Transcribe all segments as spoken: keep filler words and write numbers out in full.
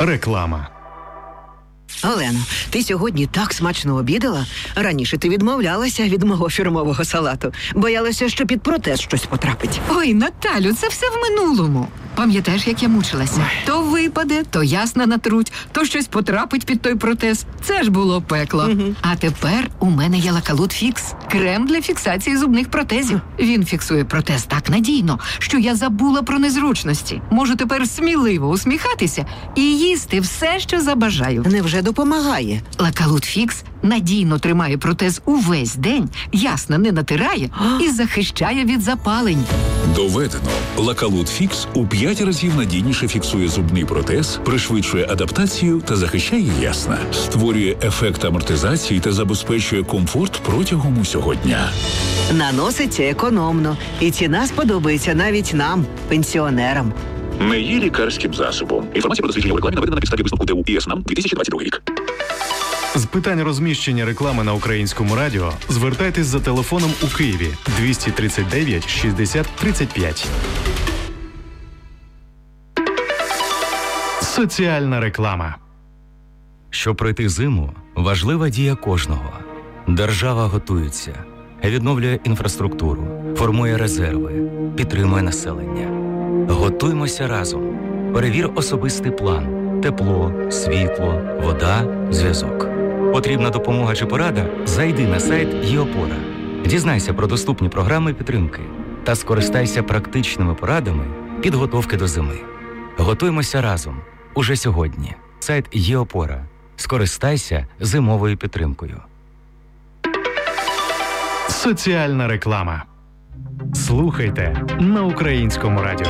Реклама. Олено, ти сьогодні так смачно обідала? Раніше ти відмовлялася від мого фірмового салату. Боялася, що під протез щось потрапить. Ой, Наталю, це все в минулому. Пам'ятаєш, як я мучилася? Ой. То випаде, то ясно натруть, то щось потрапить під той протез. Це ж було пекло. Угу. А тепер у мене є Лакалут Фікс. Крем для фіксації зубних протезів. Він фіксує протез так надійно, що я забула про незручності. Можу тепер сміливо усміхатися і їсти все, що забажаю. Невже допомагає? Лакалут Фікс надійно тримає протез увесь день, ясно не натирає і захищає від запалень. Доведено. Лакалут Фікс у п'ять разів надійніше фіксує зубний протез, пришвидшує адаптацію та захищає ясна. Створює ефект амортизації та забезпечує комфорт протягом усього дня. Наноситься економно. І ціна сподобається навіть нам, пенсіонерам. Не є лікарським засобом. Інформація про дослідження у рекламі наведена на підставі висновку ТУ і ЕСНАМ дві тисячі двадцять другий рік. З питань розміщення реклами на Українському радіо звертайтесь за телефоном у Києві двісті тридцять дев'ять шістдесят тридцять п'ять. Соціальна реклама. Щоб пройти зиму, важлива дія кожного. Держава готується, відновлює інфраструктуру, формує резерви, підтримує населення. Готуймося разом. Перевір особистий план. Тепло, світло, вода, зв'язок. Потрібна допомога чи порада? Зайди на сайт ЄОПОРА. Дізнайся про доступні програми підтримки та скористайся практичними порадами підготовки до зими. Готуймося разом. Уже сьогодні. Сайт ЄОПОРА. Скористайся зимовою підтримкою. Соціальна реклама. Слухайте на Українському радіо.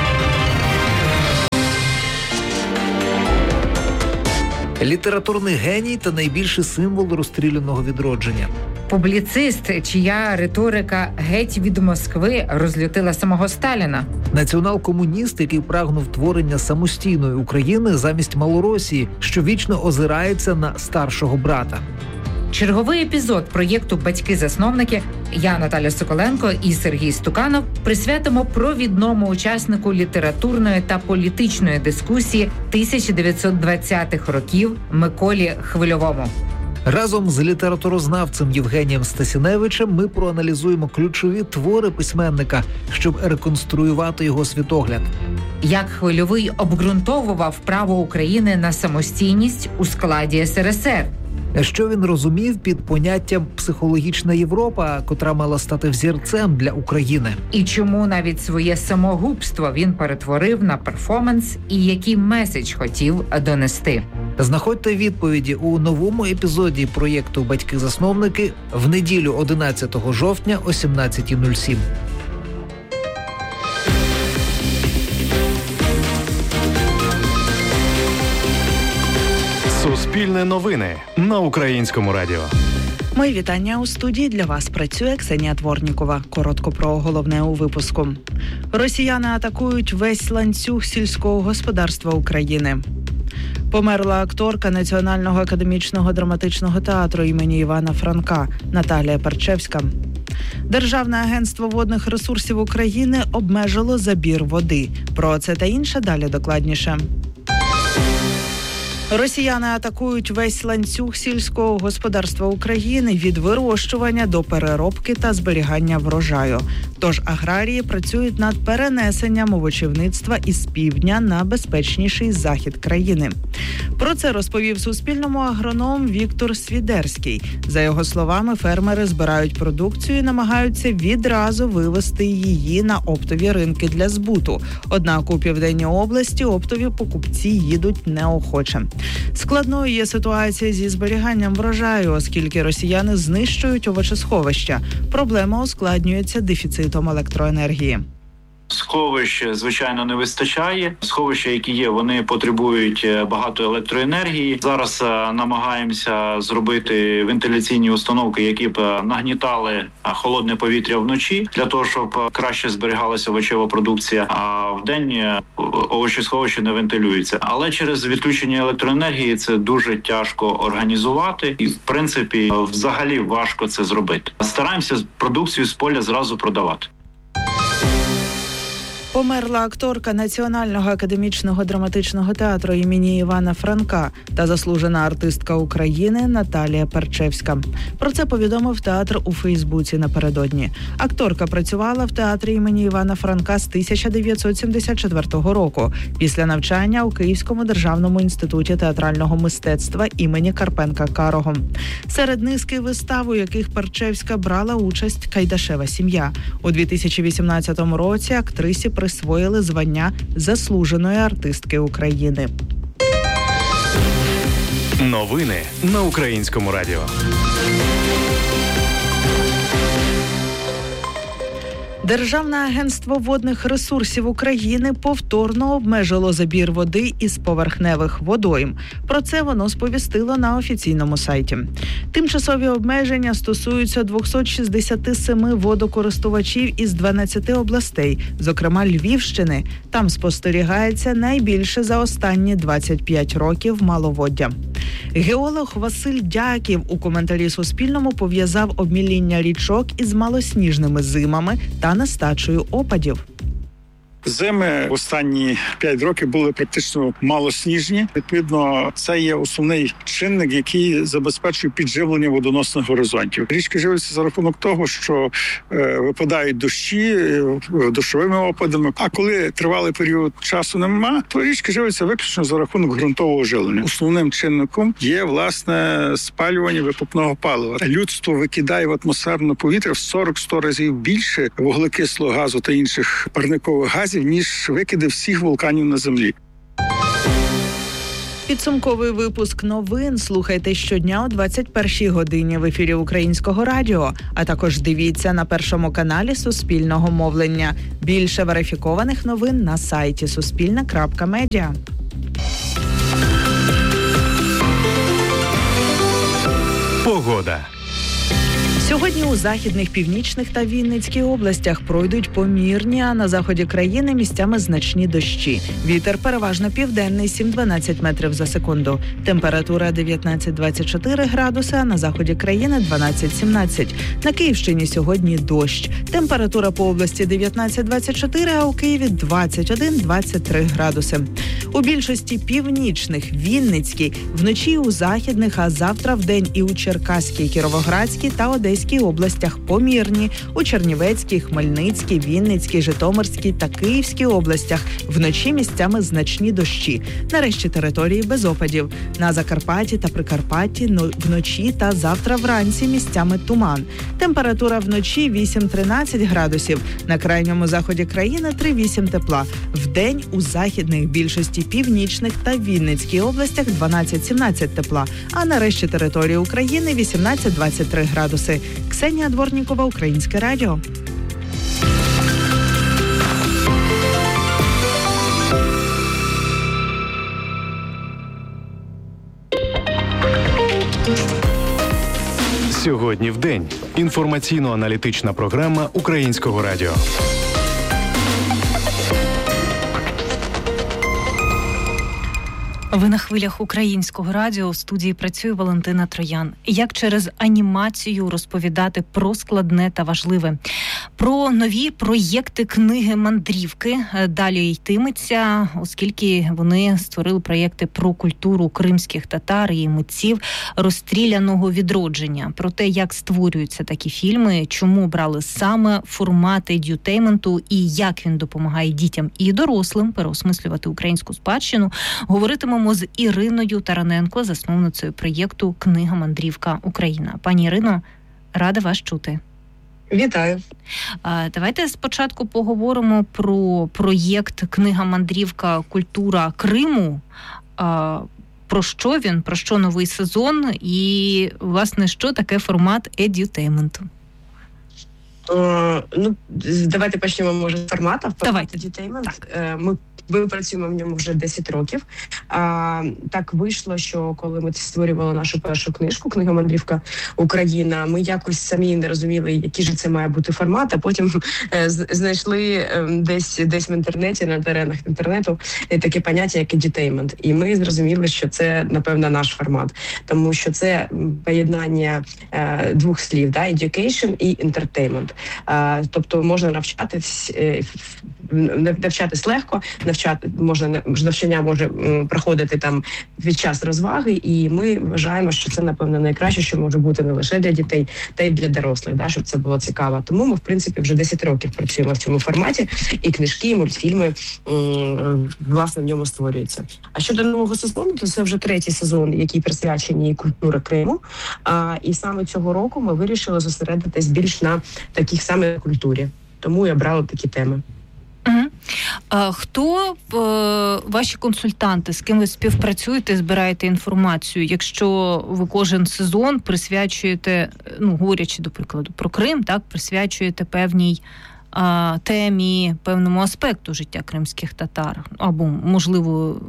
Літературний геній та найбільший символ розстріляного відродження. Публіцист, чия риторика геть від Москви розлютила самого Сталіна. Націонал-комуніст, який прагнув творення самостійної України замість Малоросії, що вічно озирається на старшого брата. Черговий епізод проєкту «Батьки-засновники» я, Наталя Соколенко і Сергій Стуканов присвятимо провідному учаснику літературної та політичної дискусії тисяча дев'ятсот двадцятих років Миколі Хвильовому. Разом з літературознавцем Євгенієм Стасіневичем ми проаналізуємо ключові твори письменника, щоб реконструювати його світогляд. Як Хвильовий обґрунтовував право України на самостійність у складі ес ер ес ер. Що він розумів під поняттям «психологічна Європа», котра мала стати взірцем для України? І чому навіть своє самогубство він перетворив на перформанс і який меседж хотів донести? Знаходьте відповіді у новому епізоді проєкту «Батьки-засновники» в неділю одинадцятого жовтня о сімнадцята нуль сім. Суспільне новини на Українському радіо. Мої вітання у студії. Для вас працює Ксенія Дворнікова. Коротко про головне у випуску. Росіяни атакують весь ланцюг сільського господарства України. Померла акторка Національного академічного драматичного театру імені Івана Франка Наталія Перчевська. Державне агентство водних ресурсів України обмежило забір води. Про це та інше далі докладніше. Росіяни атакують весь ланцюг сільського господарства України від вирощування до переробки та зберігання врожаю. Тож аграрії працюють над перенесенням овочівництва із півдня на безпечніший захід країни. Про це розповів Суспільному агроном Віктор Свідерський. За його словами, фермери збирають продукцію і намагаються відразу вивести її на оптові ринки для збуту. Однак у Південній області оптові покупці їдуть неохоче. Складною є ситуація зі зберіганням врожаю, оскільки росіяни знищують овочесховища. Проблема ускладнюється дефіцитом електроенергії. Сховищ, звичайно, не вистачає. Сховища, які є, вони потребують багато електроенергії. Зараз намагаємося зробити вентиляційні установки, які б нагнітали холодне повітря вночі, для того, щоб краще зберігалася овочева продукція, а вдень овочесховище не вентилюється. Але через відключення електроенергії це дуже тяжко організувати і, в принципі, взагалі важко це зробити. Стараємося продукцію з поля зразу продавати. Померла акторка Національного академічного драматичного театру імені Івана Франка та заслужена артистка України Наталія Перчевська. Про це повідомив театр у Фейсбуці напередодні. Акторка працювала в театрі імені Івана Франка з тисяча дев'ятсот сімдесят четвертого року після навчання у Київському державному інституті театрального мистецтва імені Карпенка-Карого. Серед низки вистав, у яких Перчевська брала участь, «Кайдашева сім'я». У дві тисячі вісімнадцятому році актрисі присвоїли звання заслуженої артистки України. Новини на Українському радіо. Державне агентство водних ресурсів України повторно обмежило забір води із поверхневих водойм. Про це воно сповістило на офіційному сайті. Тимчасові обмеження стосуються двісті шістдесят сім водокористувачів із дванадцяти областей, зокрема Львівщини. Там спостерігається найбільше за останні двадцять п'ять років маловоддя. Геолог Василь Дяків у коментарі Суспільному пов'язав обміління річок із малосніжними зимами та нестачею опадів. Зими в останні п'ять років були практично малосніжні. Відповідно, це є основний чинник, який забезпечує підживлення водоносних горизонтів. Річки живляться за рахунок того, що е, випадають дощі е, дощовими опадами. А коли тривалий період часу нема, то річки живляться виключно за рахунок ґрунтового живлення. Основним чинником є, власне, спалювання викопного палива. Людство викидає в атмосферне повітря в сорок-сто разів більше вуглекислого газу та інших парникових газів, ніж викиди всіх вулканів на Землі. Підсумковий випуск новин слухайте щодня о двадцять першій годині в ефірі Українського радіо, а також дивіться на Першому каналі Суспільного мовлення. Більше верифікованих новин на сайті суспільне крапка медіа. Погода. Сьогодні у західних, північних та Вінницькій областях пройдуть помірні, а на заході країни місцями значні дощі. Вітер переважно південний, сім-дванадцять метрів за секунду. Температура дев'ятнадцять-двадцять чотири градуси, а на заході країни дванадцять-сімнадцять. На Київщині сьогодні дощ. Температура по області дев'ятнадцять-двадцять чотири, а у Києві двадцять один-двадцять три градуси. У більшості північних, Вінницькій, вночі у західних, а завтра вдень і у Черкаській, Кіровоградській та Одеській областях помірні, у Чернівецькій, Хмельницькій, Вінницькій, Житомирській та Київській областях вночі місцями значні дощі. Нарешті території без опадів. На Закарпатті та Прикарпатті вночі та завтра вранці місцями туман. Температура вночі вісім-тринадцять градусів, на крайньому заході країни три-вісім тепла. Вдень у західних, більшості північних та Вінницькій областях дванадцять-сімнадцять тепла, а нарешті території України вісімнадцять-двадцять три градуси. Ксенія Дворнікова, Українське радіо. Сьогодні в день. Інформаційно-аналітична програма Українського радіо. Ви на хвилях Українського радіо. У студії працює Валентина Троян. Як через анімацію розповідати про складне та важливе? Про нові проєкти книги «Мандрівки» далі йтиметься, оскільки вони створили проєкти про культуру кримських татар і митців розстріляного відродження. Про те, як створюються такі фільми, чому брали саме формат едютейменту і як він допомагає дітям і дорослим переосмислювати українську спадщину, говоритимемо з Іриною Тараненко, засновницею проєкту «Книга Мандрівка Україна». Пані Ірино, рада вас чути. Вітаю. Давайте спочатку поговоримо про проєкт «Книга Мандрівка Культура Криму». Про що він, про що новий сезон і, власне, що таке формат едютейменту? Uh, ну, давайте почнемо, може, з формату. Давайте. Edutainment. Ми Ми працюємо в ньому вже десять років. А, так вийшло, що коли ми створювали нашу першу книжку, книга «Мандрівка Україна», ми якось самі не розуміли, який же це має бути формат, а потім е, знайшли е, десь десь в інтернеті, на теренах інтернету, е, таке поняття, як edutainment. І ми зрозуміли, що це, напевно, наш формат. Тому що це поєднання е, двох слів, да, education і entertainment. Е, тобто можна навчатись, е, навчатись легко, навчати можна навчання може м, проходити там під час розваги, і ми вважаємо, що це, напевно, найкраще, що може бути не лише для дітей, та й для дорослих, да, щоб це було цікаво. Тому ми, в принципі, вже десять років працюємо в цьому форматі, і книжки, і мультфільми, м, власне, в ньому створюються. А щодо нового сезону, то це вже третій сезон, який присвячений культурі Криму. А, і саме цього року ми вирішили зосередитись більш на таких саме культурі. Тому я брала такі теми. Угу. А хто е, ваші консультанти, з ким ви співпрацюєте, збираєте інформацію? Якщо ви кожен сезон присвячуєте, ну, говорячи, до прикладу, про Крим, так, присвячуєте певній е, темі, певному аспекту життя кримських татар, або, можливо,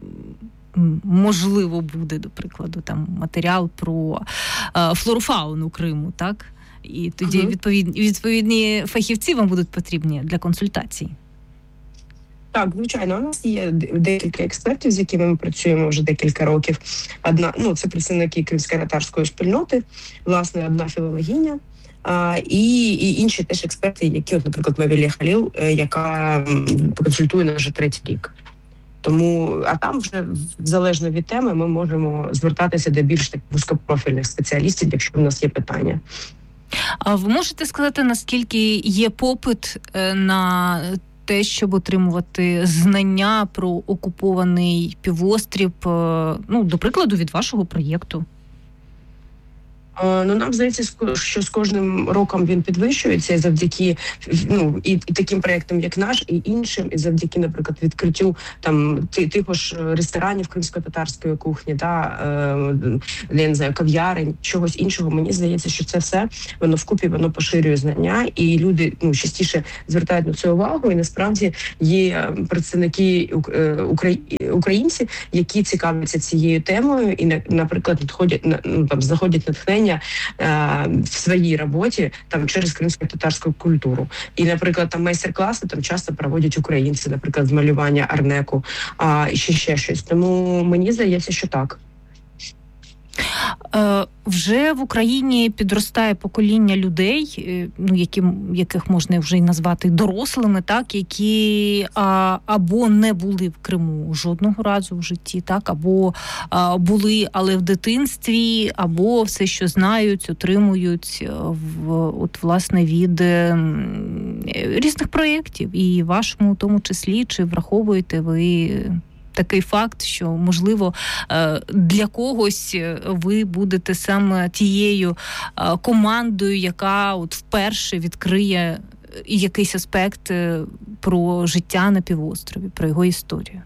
можливо буде, до прикладу, там матеріал про е, флору-фауну Криму, так? І тоді відповідні, відповідні фахівці вам будуть потрібні для консультацій. Так, звичайно, у нас є декілька експертів, з якими ми працюємо вже декілька років. Одна, ну, це представники кримсько-татарської спільноти, власне, одна філологиня, а, і, і інші теж експерти, які, от, наприклад, Мавілія Халіл, яка консультує нас вже третій рік. Тому, а там вже залежно від теми ми можемо звертатися до більш так вузькопрофільних спеціалістів, якщо в нас є питання. А ви можете сказати, наскільки є попит на те, щоб отримувати знання про окупований півострів, ну, до прикладу, від вашого проєкту? Ну, нам здається, що з кожним роком він підвищується завдяки, ну, і, і таким проєктам, як наш, і іншим, і завдяки, наприклад, відкриттю там типу ж ресторанів кримсько-татарської кухні, да, е, я не знаю, кав'ярень, чогось іншого. Мені здається, що це все, воно вкупі, воно поширює знання, і люди, ну, частіше звертають на це увагу, і насправді є представники українці, які цікавляться цією темою, і, наприклад, відходять, ну, там, знаходять натхнення в своїй роботі там через кримсько-татарську культуру. І, наприклад, там майстер-класи там часто проводять українці, наприклад, з малювання арнеку, а ще ще щось. Тому мені здається, що так. Е, вже в Україні підростає покоління людей, ну, які, яких можна вже й назвати дорослими, так, які а, або не були в Криму жодного разу в житті, так, або а, були, але в дитинстві, або все, що знають, отримують в, от, власне, від м, різних проєктів. І вашому, в тому числі, чи враховуєте ви такий факт, що, можливо, для когось ви будете саме тією командою, яка от вперше відкриє якийсь аспект про життя на півострові, про його історію.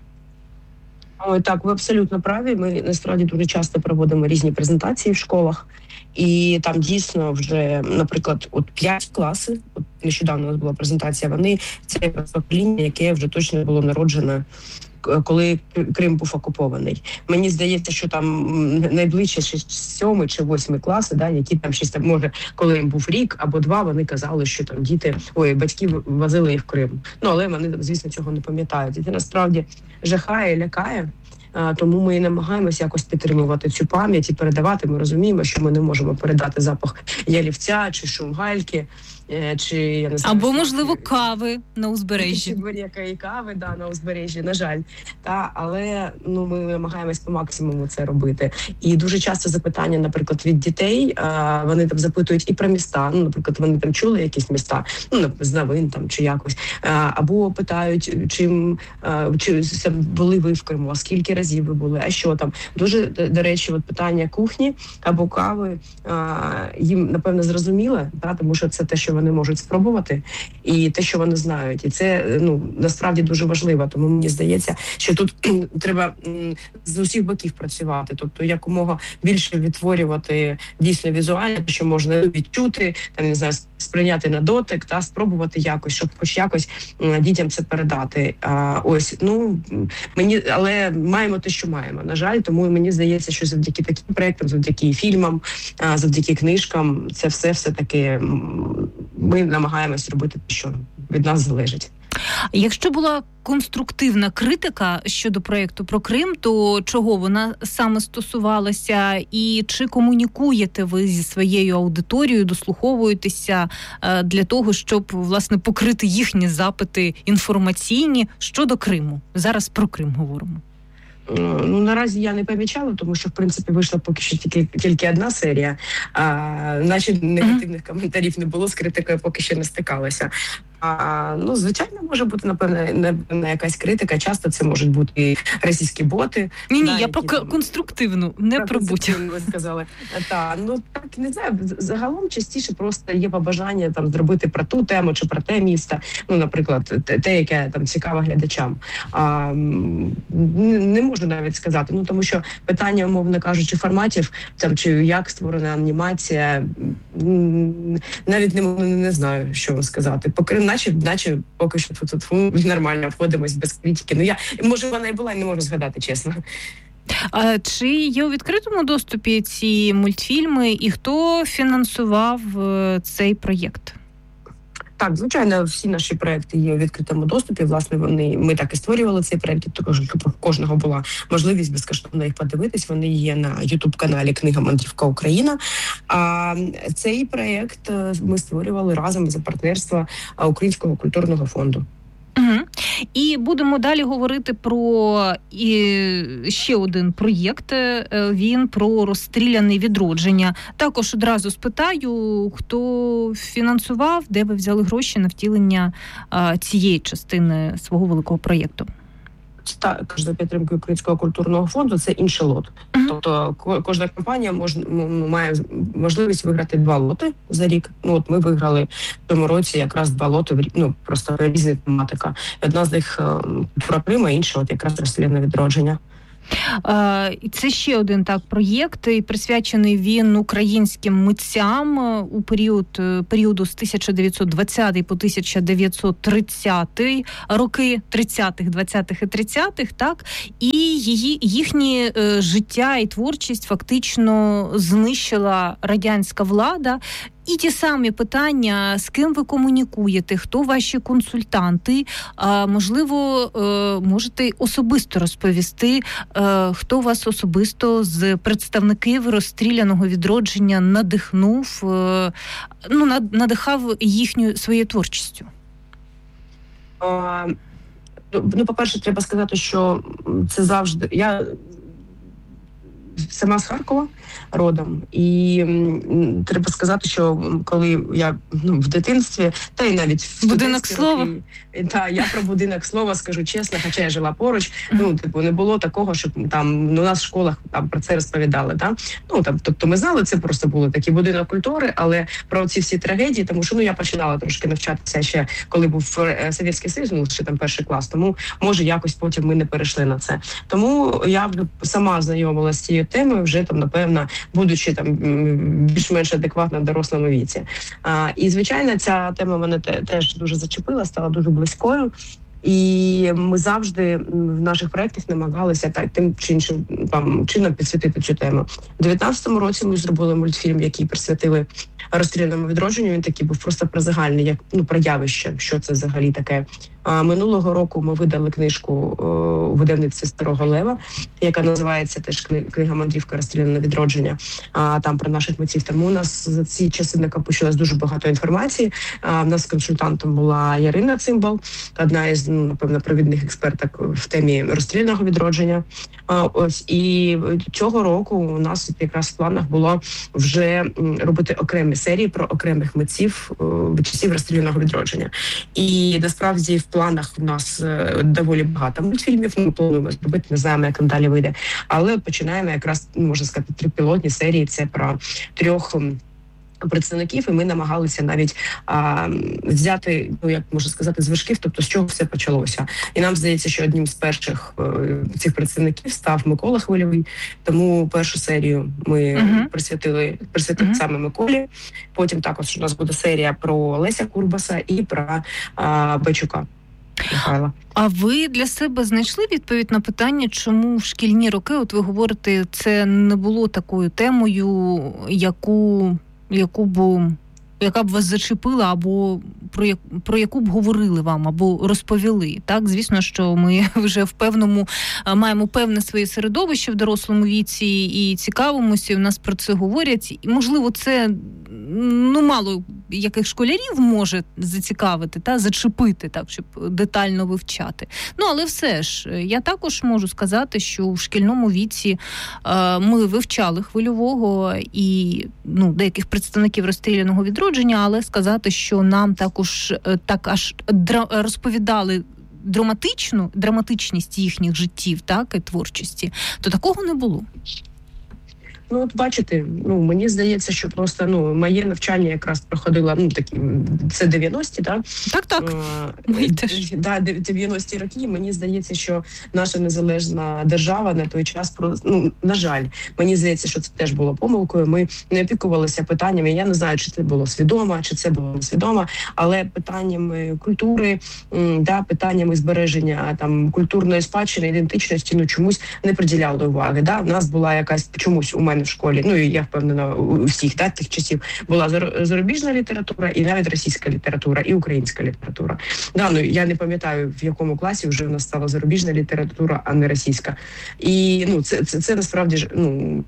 Ой, так, ви абсолютно праві. Ми, насправді, дуже часто проводимо різні презентації в школах, і там дійсно вже, наприклад, от п'ять класи, от нещодавно у нас була презентація, вони, це покоління, яке вже точно було народжене, коли Крим був окупований. Мені здається, що там найближче сьомий чи восьмий класи, да, які там щось там, може, коли їм був рік або два, вони казали, що там діти, ой, батьки возили їх в Крим. Ну, але вони, звісно, цього не пам'ятають. І це насправді жахає, лякає. Тому ми і намагаємося якось підтримувати цю пам'ять і передавати. Ми розуміємо, що ми не можемо передати запах ялівця чи шум гальки, чи, я не знаю, або, можливо, кави на узбережжі. Будь-якої кави, да, на узбережжі, на жаль. Та, але ну, ми намагаємось по максимуму це робити. І дуже часто запитання, наприклад, від дітей, а, вони там запитують і про міста. Ну, наприклад, вони там чули якісь міста, ну, з новин там чи якось. А, або питають, чим, а, чи були ви в Криму, а скільки разів ви були, а що там. Дуже, до речі, от питання кухні або кави а, їм, напевно, зрозуміло, та, тому що це те, що вони можуть спробувати, і те, що вони знають. І це, ну, насправді дуже важливо. Тому мені здається, що тут треба з усіх боків працювати. Тобто, якомога більше відтворювати дійсно візуально, що можна відчути, там, не знаю, сприйняти на дотик та спробувати якось, щоб хоч якось дітям це передати. А, ось, ну, мені, але маємо те, що маємо, на жаль, тому мені здається, що завдяки таким проєктам, завдяки фільмам, завдяки книжкам, це все все-таки ми намагаємось робити те, що від нас залежить. Якщо була конструктивна критика щодо проєкту про Крим, то чого вона саме стосувалася? І чи комунікуєте ви зі своєю аудиторією, дослуховуєтеся для того, щоб, власне, покрити їхні запити інформаційні щодо Криму? Зараз про Крим говоримо. Ну, наразі я не помічала, тому що, в принципі, вийшла поки що тільки, тільки одна серія, а наші негативних коментарів не було, з критикою поки що не стикалася. А, ну, звичайно, може бути, напевно, не якась критика. Часто це можуть бути і російські боти. Ні-ні, да, я про там, конструктивну, не про, про будь-яку. Ви сказали. Так, ну, так, не знаю, загалом частіше просто є побажання там зробити про ту тему чи про те місто. Ну, наприклад, те, яке там цікаво глядачам. А, не можу навіть сказати, ну, тому що питання, умовно кажучи, форматів, там, чи як створена анімація, навіть не, не знаю, що вам сказати. Поки Наче, наче поки що тут нормально входимось без критики. Ну я, може, вона і була, і не можу згадати, чесно. А чи є у відкритому доступі ці мультфільми, і хто фінансував цей проєкт? Так, звичайно, всі наші проекти є у відкритому доступі. Власне, вони ми так і створювали цей проект, також щоб у кожного була можливість безкоштовно їх подивитись. Вони є на ютуб-каналі Книга Мандрівка Україна. А цей проект ми створювали разом за партнерства Українського культурного фонду. Угу. І будемо далі говорити про і ще один проєкт. Він про розстріляне відродження. Також одразу спитаю, хто фінансував, де ви взяли гроші на втілення а, цієї частини свого великого проєкту. Також за підтримкою Українського культурного фонду це інший лот. Uh-huh. Тобто кожна компанія мож, має можливість виграти два лоти за рік. Ну от ми виграли в цьому році якраз два лоти, ну просто різна тематика. Одна з них про Крим, а інша от якраз розстріляне відродження. Це ще один так проєкт, і присвячений він українським митцям у період періоду з тисяча дев'ятсот двадцятий по тисяча дев'ятсот тридцятий роки, тридцятих, двадцятих і тридцятих, так? І її, їхні життя і творчість фактично знищила радянська влада. І ті самі питання, з ким ви комунікуєте, хто ваші консультанти, а, можливо, можете особисто розповісти, хто вас особисто з представників розстріляного відродження надихнув, ну, надихав їхню своєю творчістю? А, ну, по-перше, треба сказати, що це завжди... Я... Сама з Харкова родом, і м, треба сказати, що коли я ну, в дитинстві, та й навіть в будинок слова. Роки, та я про будинок слова скажу чесно, хоча я жила поруч. Ну типу не було такого, щоб там ну, у нас в школах там про це розповідали. Та? Ну там, тобто ми знали, це просто були такі будинок культури, але про ці всі трагедії, тому що ну я починала трошки навчатися ще, коли був Совєтський Союз, ну ще там перший клас. Тому може якось потім ми не перейшли на це. Тому я сама знайомилася з цією темою вже там, напевно, будучи там більш-менш адекватно в дорослому віці. А, і, звичайно, ця тема мене теж дуже зачепила, стала дуже близькою. І ми завжди в наших проєктах намагалися так тим чи іншим там чином підсвітити цю тему. У дев'ятнадцятому році ми зробили мультфільм, який присвятили розстріляному відродженню. Він такий був просто про загальне, як ну про явище, що це взагалі таке. А минулого року ми видали книжку у видавництві Старого Лева, яка називається теж «Книга Мандрівка. Розстріляне відродження». А там про наших митців. Тому у нас за ці часи накопичилось дуже багато інформації. А в нас консультантом була Ярина Цимбал, одна із ну, напевно провідних експерток в темі розстріляного відродження. А ось і цього року у нас якраз в планах було вже робити окремі серії про окремих митців від часів розстріляного відродження. І насправді в планах у нас доволі багато мультфільмів, ми плануємо зробити, не знаємо, як там далі вийде. Але починаємо якраз, можна сказати, три пілотні серії, це про трьох представників, і ми намагалися навіть а, взяти, ну як можна сказати, з вершків, тобто з чого все почалося. І нам здається, що одним з перших е, цих представників став Микола Хвильовий, тому першу серію ми uh-huh. присвятили, присвятили uh-huh. саме Миколі. Потім також у нас буде серія про Леся Курбаса і про а, Бачука Михайла. А ви для себе знайшли відповідь на питання, чому в шкільні роки, от ви говорите, це не було такою темою, яку яку б, яка б вас зачепила, або про, як, про яку б говорили вам, або розповіли. Так, звісно, що ми вже в певному, маємо певне своє середовище в дорослому віці і цікавимося, і в нас про це говорять. І, можливо, це, ну, мало яких школярів може зацікавити, та, зачепити, так, щоб детально вивчати. Ну, але все ж, я також можу сказати, що в шкільному віці е, ми вивчали Хвильового і, ну, деяких представників розстріляного відродження, але сказати, що нам також е, так аж дра, розповідали драматичну, драматичність їхніх життів, так, і творчості, то такого не було. Ну, от бачите, ну, мені здається, що просто, ну, моє навчання якраз проходило, ну, такі, це дев'яності, так? Так, так. Е, да, дев'яності роки, мені здається, що наша незалежна держава на той час, ну, на жаль, мені здається, що це теж було помилкою, ми не опікувалися питаннями, я не знаю, чи це було свідомо, чи це було несвідомо, але питаннями культури, да, питаннями збереження там культурної спадщини, ідентичності, ну, чомусь не приділяли уваги, да? У нас була якась, чомусь у мене в школі, ну і я впевнена у всіх, да, тих часів була зарубіжна література і навіть російська література і українська література. Да, ну я не пам'ятаю, в якому класі вже в нас стала зарубіжна література, а не російська. І ну це це, це насправді ж, ну,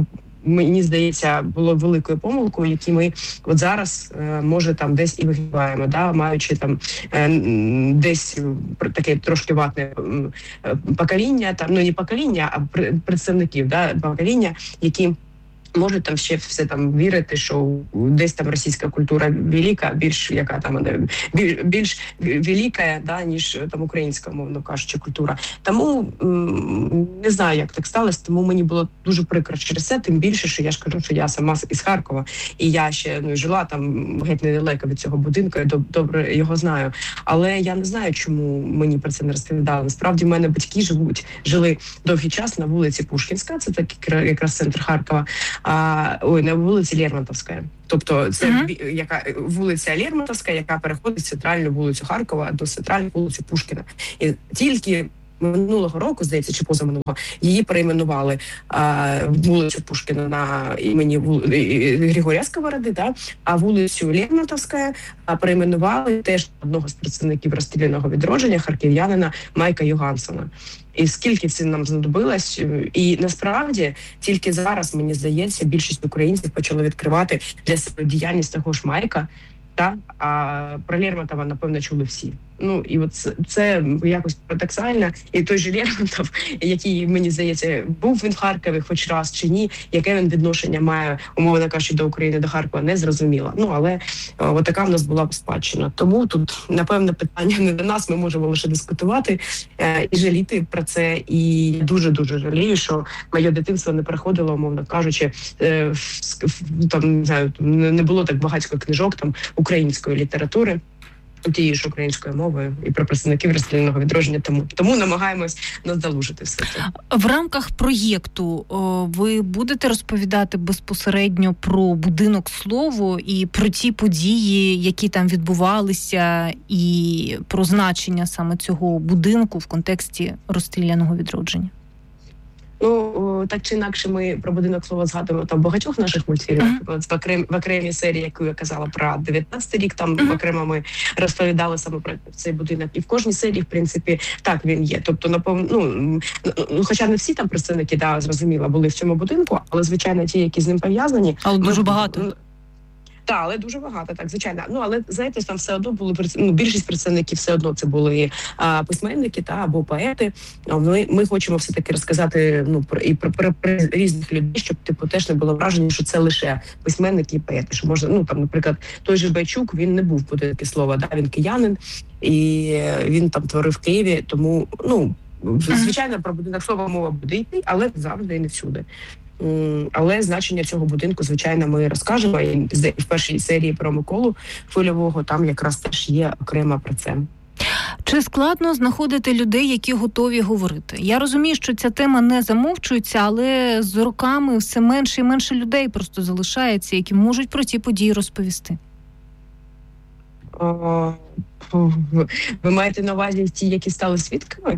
мені здається, було великою помилкою, які ми от зараз, е, може, там десь і вигибаємо, да, маючи там е, десь таке трошки ватне е, покоління, там, ну не покоління, а представників, да, покоління, які можуть там ще все там вірити, що десь там російська культура велика, більш яка там більш, більш велика, да, ніж там українська, мовно кажучи, культура. Тому м- не знаю, як так сталося, тому мені було дуже прикро через це, тим більше, що я ж кажу, що я сама із Харкова, і я ще, ну, жила там геть недалеко від цього будинку, я добре його знаю. Але я не знаю, чому мені про це не розповідали. Насправді, в мене батьки живуть, жили довгий час на вулиці Пушкінська, це такий якраз центр Харкова, а, ой, на вулиці Лермонтовська. Тобто це uh-huh. яка вулиця Лермонтовська, яка переходить з центральну вулицю Харкова до центральної вулиці Пушкіна. І тільки минулого року, здається, чи позаминулого, її перейменували а, вулицю Пушкіна на імені вул... Григорія Сковороди, да? А вулицю Лермонтовська перейменували теж одного з представників розстріляного відродження, харків'янина Майка Йогансона. І скільки це нам знадобилось, і насправді тільки зараз, мені здається, більшість українців почали відкривати для себе діяльність того ж Майка, та а про Лермонтова, напевно, чули всі. Ну, і от це, це якось парадоксально. І той же Лермонтов, який, мені здається, був він в Харкові хоч раз чи ні, яке він відношення має, умовно кажучи, до України, до Харкова, не зрозуміло. Ну, але о, от така в нас була спадщина. Тому тут, напевно, питання не до нас, ми можемо лише дискутувати е, і жаліти про це. І дуже-дуже жалію, що моє дитинство не проходило, умовно кажучи, е, в, в, там, не знаю, не було так багатько книжок там української літератури, тією ж українською мовою, і про представників розстріляного відродження. Тому тому намагаємось надолужити все це. В рамках проєкту о, ви будете розповідати безпосередньо про будинок Слово і про ті події, які там відбувалися, і про значення саме цього будинку в контексті розстріляного відродження? Ну, так чи інакше, ми про будинок Слова згадуємо там багатьох наших мультфільмів. Uh-huh. В, окрем, в окремій серії, яку я казала про дев'ятнадцятий рік, там uh-huh. окремо ми розповідали саме про цей будинок. І в кожній серії, в принципі, так він є. Тобто, напевно, ну, ну хоча не всі там представники, да, зрозуміло, були в цьому будинку, але, звичайно, ті, які з ним пов'язані. Але дуже ми, багато. Так, але дуже багато, так, звичайно. Ну, але, знаєте, там все одно були, ну, більшість представників все одно це були а, письменники, та, або поети. Ми, ми хочемо все-таки розказати, ну, про, і про, про, про різних людей, щоб, типу, теж не було враження, що це лише письменники і поети. Що можна, ну, там, наприклад, той же Байчук, він не був в будинку Слова, да, він киянин, і він там творив в Києві, тому, ну, звичайно, про будинок Слова мова буде йти, але завжди і не всюди. Але значення цього будинку, звичайно, ми розкажемо. І в першій серії про Миколу Хвильового там якраз теж є окремо про це. Чи складно знаходити людей, які готові говорити? Я розумію, що ця тема не замовчується, але з роками все менше і менше людей просто залишається, які можуть про ці події розповісти. О, ви маєте на увазі ті, які стали свідками?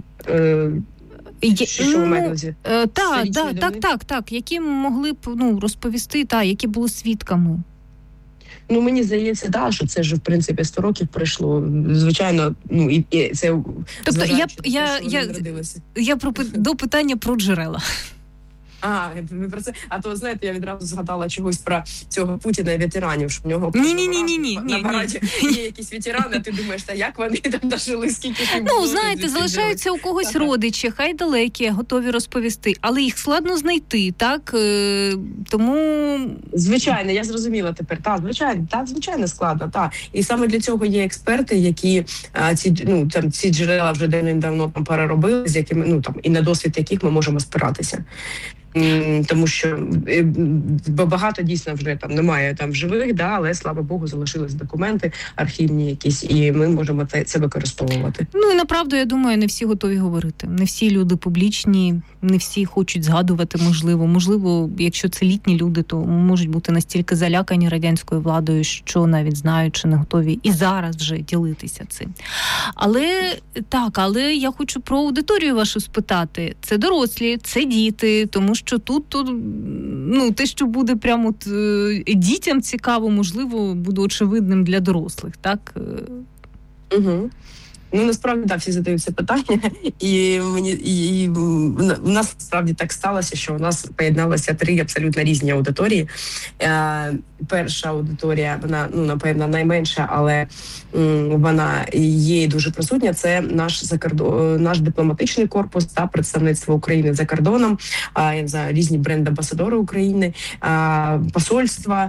Є, що, що ви маєте на увазі? Е, та, да, так, так, так, які могли б ну, розповісти, та, які були свідками. Ну, мені здається, да, що це ж, в принципі, сто років пройшло. Звичайно, ну, і, і це... Тобто, я, я, я, я про, до питання про джерела. А, ви про це. А то, знаєте, я відразу згадала чогось про цього Путіна і ветеранів, що в нього ні-ні-ні-ні-ні. на параді є якісь ветерани, а ти думаєш, та як вони там дожили, скільки ж їм Ну, було, знаєте, залишаються у когось ага. родичі, хай далекі, готові розповісти, але їх складно знайти, так? Тому... Звичайно, я зрозуміла тепер. Так, звичайно, так, звичайно, складно, так. І саме для цього є експерти, які а, ці, ну, там, ці джерела вже давно там переробили, з якими, ну, там, і на досвід яких ми можемо спиратися. Тому що багато дійсно вже там немає там живих, да, але, слава Богу, залишились документи архівні якісь, і ми можемо це використовувати. Ну і направду, я думаю, не всі готові говорити. Не всі люди публічні, не всі хочуть згадувати, можливо. Можливо, якщо це літні люди, то можуть бути настільки залякані радянською владою, що навіть знають, чи не готові і зараз вже ділитися цим. Але так, але я хочу про аудиторію вашу спитати. Це дорослі, це діти, тому що тут, тут ну, те, що буде прямо от, дітям цікаво, можливо, буде очевидним для дорослих, так? Угу. Ну, насправді, так, всі задають це питання, і мені і, і у нас справді так сталося, що у нас поєдналися три абсолютно різні аудиторії. Е, перша аудиторія, вона, ну, напевно, найменша, але м, вона є дуже присутня, це наш закордон, наш дипломатичний корпус та представництво України за кордоном, а, я не знаю, різні бренд-амбасадори України, а, посольства,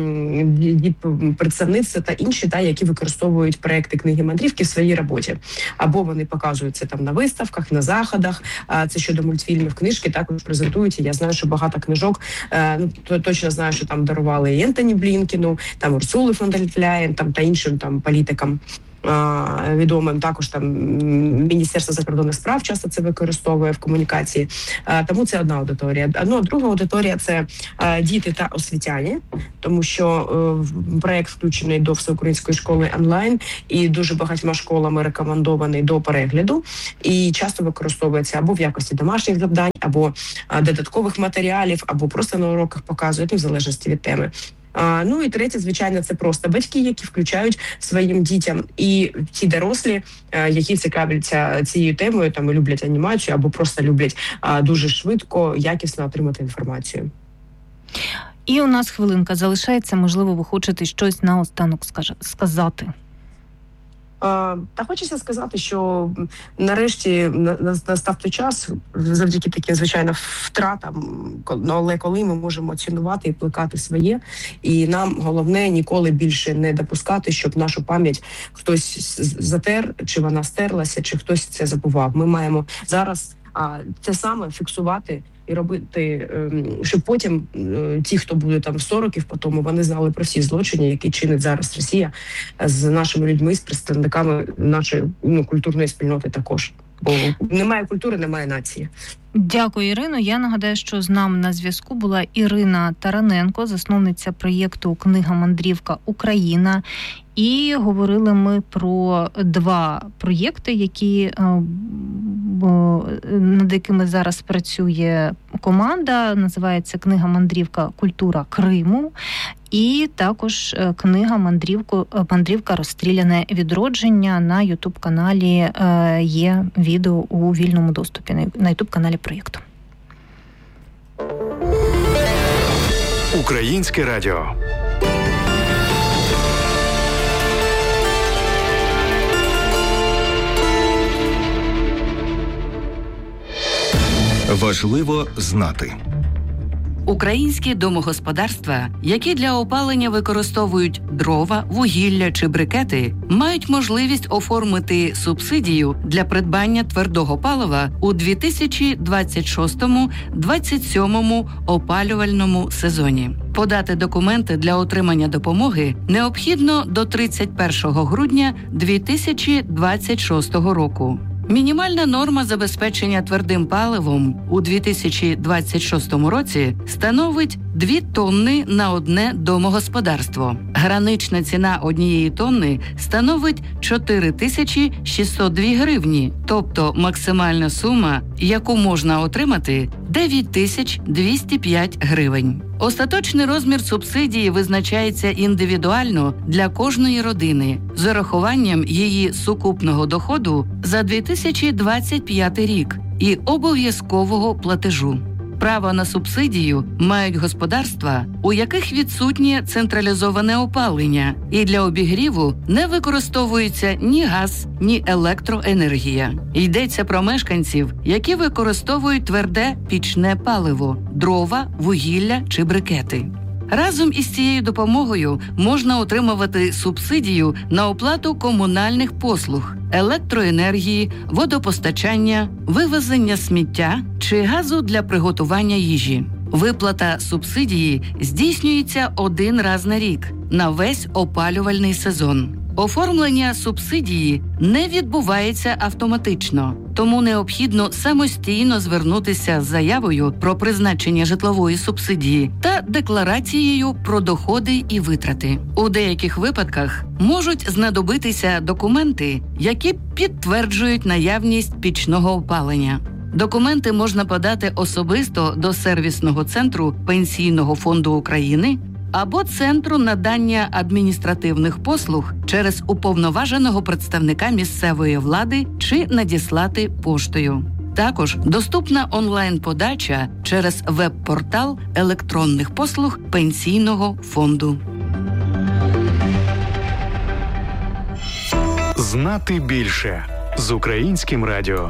м, представництва та інші, та, які використовують проекти книги мандрівки в своїй роботі. Або вони показуються там на виставках, на заходах. Це щодо мультфільмів, книжки також презентуються. Я знаю, що багато книжок, ну, точно знаю, що там дарували і Ентоні Блінкену, там Урсули фон дер Ляєн, там та іншим там політикам відомим. Також там Міністерство закордонних справ часто це використовує в комунікації. Тому це одна аудиторія. Ну, а друга аудиторія – це діти та освітяни, тому що проєкт включений до Всеукраїнської школи онлайн і дуже багатьма школами рекомендований до перегляду і часто використовується або в якості домашніх завдань, або додаткових матеріалів, або просто на уроках показують, в залежності від теми. А, ну і третє, звичайно, це просто батьки, які включають своїм дітям, і ті дорослі, а, які цікавляться цією темою, там і люблять анімацію, або просто люблять а, дуже швидко, якісно отримати інформацію. І у нас хвилинка залишається, можливо, ви хочете щось наостанок сказати. Та хочеться сказати, що нарешті настав той час, завдяки таким, звичайно, втратам, але коли ми можемо цінувати і плекати своє, і нам головне ніколи більше не допускати, щоб нашу пам'ять хтось затер, чи вона стерлася, чи хтось це забував. Ми маємо зараз а, те саме фіксувати і робити, щоб потім ті, хто буде там сто років по тому, вони знали про всі злочини, які чинить зараз Росія з нашими людьми, з представниками нашої, ну, культурної спільноти також. Бо немає культури, немає нації. Дякую, Ірино. Я нагадаю, що з нами на зв'язку була Ірина Тараненко, засновниця проєкту «Книга мандрівка Україна». І говорили ми про два проєкти, які, над якими зараз працює команда. Називається «Книга мандрівка Культура Криму». І також книга «Мандрівка, мандрівка розстріляне відродження». На ютуб-каналі є відео у вільному доступі, на ютуб-каналі проєкту. Українське радіо. Важливо знати. Українські домогосподарства, які для опалення використовують дрова, вугілля чи брикети, мають можливість оформити субсидію для придбання твердого палива у дві тисячі двадцять шостому - двадцять сьомому опалювальному сезоні. Подати документи для отримання допомоги необхідно до тридцять першого грудня дві тисячі двадцять шостого року. Мінімальна норма забезпечення твердим паливом у дві тисячі двадцять шостому році становить дві тонни на одне домогосподарство. Гранична ціна однієї тонни становить чотири тисячі шістсот дві гривні, тобто максимальна сума, яку можна отримати – дев'ять тисяч двісті п'ять гривень. Остаточний розмір субсидії визначається індивідуально для кожної родини з урахуванням її сукупного доходу за дві тисячі двадцять п'ятий рік і обов'язкового платежу. Право на субсидію мають господарства, у яких відсутнє централізоване опалення, і для обігріву не використовується ні газ, ні електроенергія. Йдеться про мешканців, які використовують тверде пічне паливо – дрова, вугілля чи брикети. Разом із цією допомогою можна отримувати субсидію на оплату комунальних послуг, електроенергії, водопостачання, вивезення сміття чи газу для приготування їжі. Виплата субсидії здійснюється один раз на рік, на весь опалювальний сезон. Оформлення субсидії не відбувається автоматично, тому необхідно самостійно звернутися з заявою про призначення житлової субсидії та декларацією про доходи і витрати. У деяких випадках можуть знадобитися документи, які підтверджують наявність пічного опалення. Документи можна подати особисто до сервісного центру Пенсійного фонду України або Центру надання адміністративних послуг через уповноваженого представника місцевої влади чи надіслати поштою. Також доступна онлайн-подача через веб-портал електронних послуг Пенсійного фонду. Знати більше з Українським радіо.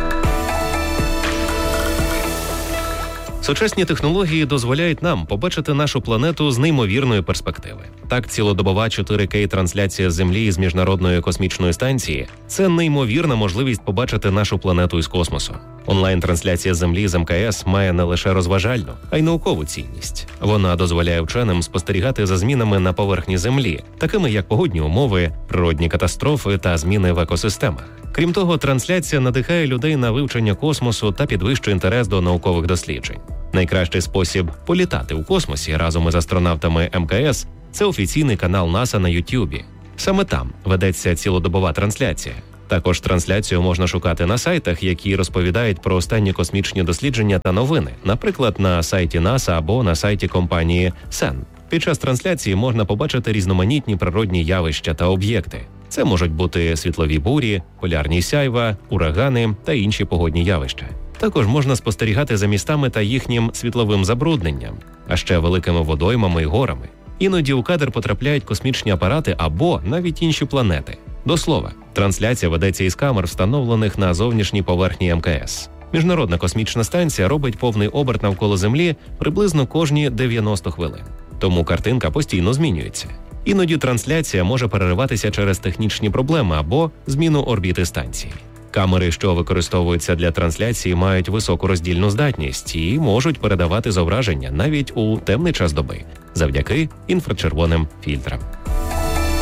Сучасні технології дозволяють нам побачити нашу планету з неймовірної перспективи. Так, цілодобова чотири кей-трансляція з Землі з Міжнародної космічної станції – це неймовірна можливість побачити нашу планету із космосу. Онлайн-трансляція з Землі з ем ка ес має не лише розважальну, а й наукову цінність. Вона дозволяє вченим спостерігати за змінами на поверхні Землі, такими як погодні умови, природні катастрофи та зміни в екосистемах. Крім того, трансляція надихає людей на вивчення космосу та підвищує інтерес до наукових досліджень. Найкращий спосіб політати у космосі разом із астронавтами ем ка ес – це офіційний канал НАСА на Ютубі. Саме там ведеться цілодобова трансляція. Також трансляцію можна шукати на сайтах, які розповідають про останні космічні дослідження та новини, наприклад, на сайті НАСА або на сайті компанії сен. Під час трансляції можна побачити різноманітні природні явища та об'єкти. Це можуть бути світлові бурі, полярні сяйва, урагани та інші погодні явища. Також можна спостерігати за містами та їхнім світловим забрудненням, а ще великими водоймами і горами. Іноді у кадр потрапляють космічні апарати або навіть інші планети. До слова, трансляція ведеться із камер, встановлених на зовнішній поверхні ем ка ес. Міжнародна космічна станція робить повний оберт навколо Землі приблизно кожні дев'яносто хвилин. Тому картинка постійно змінюється. Іноді трансляція може перериватися через технічні проблеми або зміну орбіти станції. Камери, що використовуються для трансляції, мають високу роздільну здатність і можуть передавати зображення навіть у темний час доби завдяки інфрачервоним фільтрам.